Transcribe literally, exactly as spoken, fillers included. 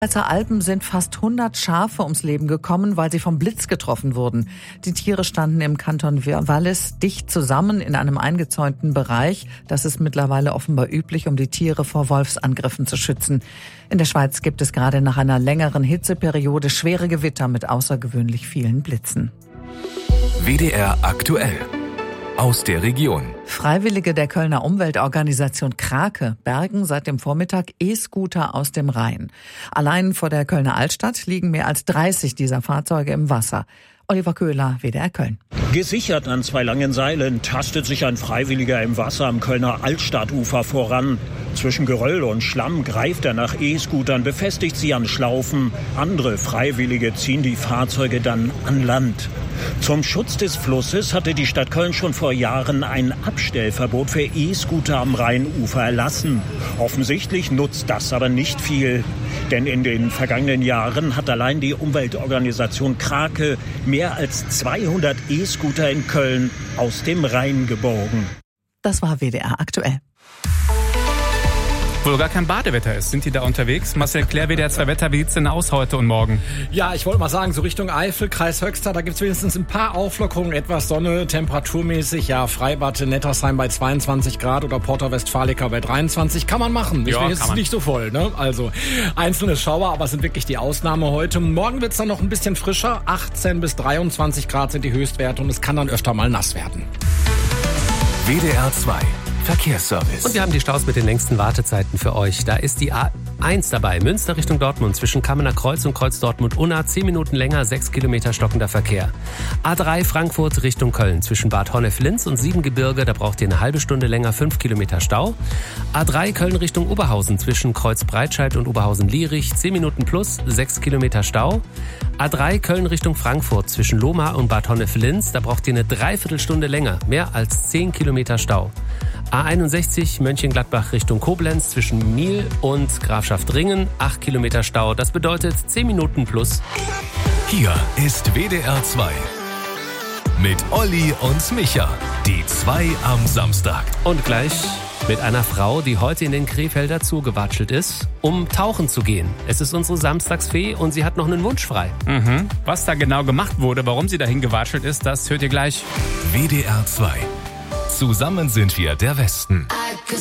In den Alpen sind fast hundert Schafe ums Leben gekommen, weil sie vom Blitz getroffen wurden. Die Tiere standen im Kanton Wallis dicht zusammen in einem eingezäunten Bereich. Das ist mittlerweile offenbar üblich, um die Tiere vor Wolfsangriffen zu schützen. In der Schweiz gibt es gerade nach einer längeren Hitzeperiode schwere Gewitter mit außergewöhnlich vielen Blitzen. W D R aktuell. Aus der Region. Freiwillige der Kölner Umweltorganisation Krake bergen seit dem Vormittag E-Scooter aus dem Rhein. Allein vor der Kölner Altstadt liegen mehr als dreißig dieser Fahrzeuge im Wasser. Oliver Köhler, W D R Köln. Gesichert an zwei langen Seilen tastet sich ein Freiwilliger im Wasser am Kölner Altstadtufer voran. Zwischen Geröll und Schlamm greift er nach E-Scootern, befestigt sie an Schlaufen. Andere Freiwillige ziehen die Fahrzeuge dann an Land. Zum Schutz des Flusses hatte die Stadt Köln schon vor Jahren ein Abstellverbot für E-Scooter am Rheinufer erlassen. Offensichtlich nutzt das aber nicht viel. Denn in den vergangenen Jahren hat allein die Umweltorganisation Krake mehr als zweihundert E-Scooter in Köln aus dem Rhein geborgen. Das war W D R aktuell. Wo gar kein Badewetter ist. Sind die da unterwegs? Marcel Claire, W D R zwei Wetter, wie sieht's denn aus heute und morgen? Ja, ich wollte mal sagen, so Richtung Eifel, Kreis Höxter, da gibt's wenigstens ein paar Auflockerungen, etwas Sonne, temperaturmäßig. Ja, Freibad in Nettersheim bei zweiundzwanzig Grad oder Porta Westfalica bei dreiundzwanzig. Kann man machen. Ich Ja, bin jetzt kann man. nicht so voll, ne? Also, einzelne Schauer, aber es sind wirklich die Ausnahme heute. Morgen wird's dann noch ein bisschen frischer. achtzehn bis dreiundzwanzig Grad sind die Höchstwerte und es kann dann öfter mal nass werden. W D R zwei Verkehrsservice. Und wir haben die Staus mit den längsten Wartezeiten für euch. Da ist die A eins dabei, Münster Richtung Dortmund, zwischen Kammener Kreuz und Kreuz Dortmund-Unna, zehn Minuten länger, sechs Kilometer stockender Verkehr. A drei Frankfurt Richtung Köln, zwischen Bad Honnef-Linz und Siebengebirge, da braucht ihr eine halbe Stunde länger, fünf Kilometer Stau. A drei Köln Richtung Oberhausen, zwischen Kreuz Breitscheid und Oberhausen-Lierich, zehn Minuten plus, sechs Kilometer Stau. A drei Köln Richtung Frankfurt, zwischen Lohmar und Bad Honnef-Linz, da braucht ihr eine Dreiviertelstunde länger, mehr als zehn Kilometer Stau. A einundsechzig Mönchengladbach Richtung Koblenz, zwischen Miel und Grafschaft Ringen, acht Kilometer Stau. Das bedeutet zehn Minuten plus. Hier ist W D R zwei. Mit Olli und Micha. Die zwei am Samstag. Und gleich mit einer Frau, die heute in den Krefelder Zoo gewatschelt ist, um tauchen zu gehen. Es ist unsere Samstagsfee und sie hat noch einen Wunsch frei. Mhm. Was da genau gemacht wurde, warum sie dahin gewatschelt ist, das hört ihr gleich. W D R zwei. Zusammen sind wir der Westen.